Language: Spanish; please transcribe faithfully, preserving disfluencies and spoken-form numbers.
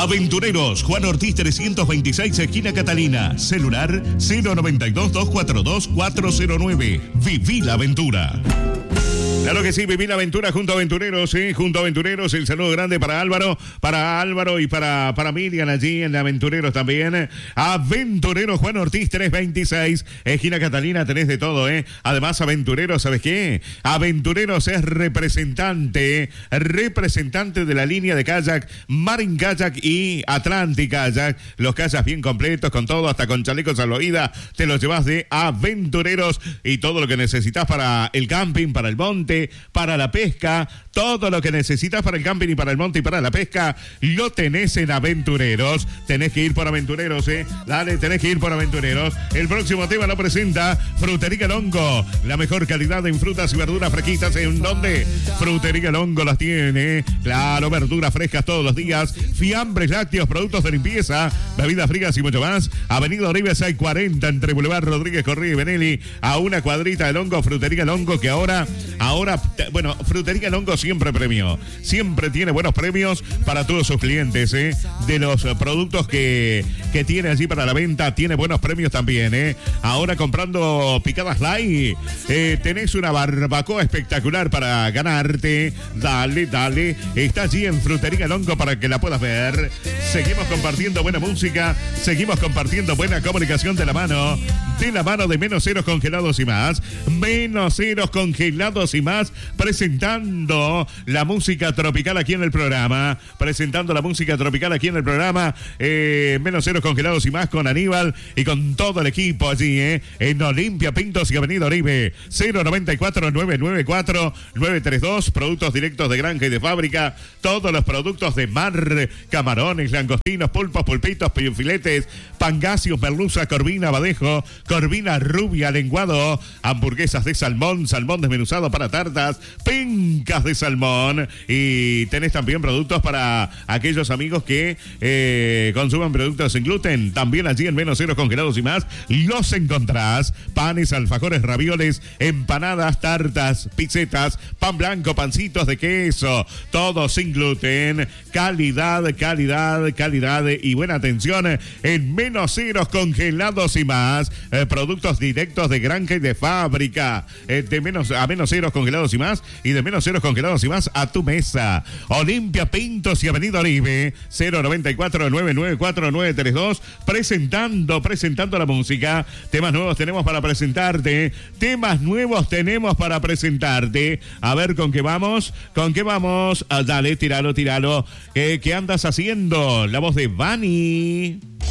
Aventureros, Juan Ortiz trescientos veintiséis, esquina Catalina. Celular cero noventa y dos, doscientos cuarenta y dos, cuatrocientos nueve. Viví la aventura. Claro que sí, viví la aventura junto a Aventureros, ¿eh? Junto a Aventureros, el saludo grande para Álvaro, para Álvaro y para, para Miriam allí en Aventureros también. Aventureros, Juan Ortiz trescientos veintiséis, esquina Catalina, tenés de todo, ¿eh? Además, Aventureros, ¿sabes qué? Aventureros es representante, representante de la línea de kayak, Marine Kayak y Atlantic Kayak. Los kayaks bien completos, con todo, hasta con chalecos salvavidas, te los llevas de Aventureros y todo lo que necesitas para el camping, para el monte, para la pesca, todo lo que necesitas para el camping y para el monte y para la pesca, lo tenés en Aventureros. Tenés que ir por Aventureros, eh. Dale, tenés que ir por Aventureros. El próximo tema lo presenta Frutería Longo, la mejor calidad en frutas y verduras fresquitas. ¿En dónde? Frutería Longo las tiene. Claro, verduras frescas todos los días, fiambres, lácteos, productos de limpieza, bebidas frías y mucho más. Avenida Oribe seiscientos cuarenta entre Boulevard Rodríguez Correa y Benelli, a una cuadrita de Longo. Frutería Longo, que ahora Ahora, bueno, Frutería Longo siempre premio. Siempre tiene buenos premios para todos sus clientes, ¿eh? De los productos que, que tiene allí para la venta, tiene buenos premios también, ¿eh? Ahora comprando picadas light, eh, tenés una barbacoa espectacular para ganarte. Dale, dale. Está allí en Frutería Longo para que la puedas ver. Seguimos compartiendo buena música, seguimos compartiendo buena comunicación de la mano, de la mano de Menos Ceros Congelados y Más. Menos Ceros Congelados y Más, presentando la música tropical aquí en el programa, presentando la música tropical aquí en el programa, eh, Menos Ceros Congelados y Más con Aníbal y con todo el equipo allí, eh, en Olimpia Pintos y Avenida Oribe, cero noventa y cuatro, nueve nueve cuatro, nueve tres dos, productos directos de granja y de fábrica, todos los productos de mar, camarones, langostinos, pulpos, pulpitos, filetes, pangasios, merluza, corvina, badejo, corvina rubia, lenguado, hamburguesas de salmón, salmón desmenuzado para tartas, pencas de salmón, y tenés también productos para aquellos amigos que eh, consuman productos sin gluten. También allí en Menos Ceros Congelados y Más los encontrás: panes, alfajores, ravioles, empanadas, tartas, pizzetas, pan blanco, pancitos de queso, todo sin gluten. Calidad, calidad, calidad y buena atención en Menos Ceros Congelados y Más, eh, productos directos de granja y de fábrica, eh, de menos a Menos Ceros Congelados y Más, y de Menos Ceros Congelados y Más a tu mesa. Olimpia Pintos y Avenida Oribe, cero noventa y cuatro, nueve nueve cuatro, nueve tres dos, presentando, presentando la música. Temas nuevos tenemos para presentarte, temas nuevos tenemos para presentarte. A ver con qué vamos, con qué vamos. Ah, dale, tiralo, tiralo. Eh, ¿Qué andas haciendo? La voz de Vani.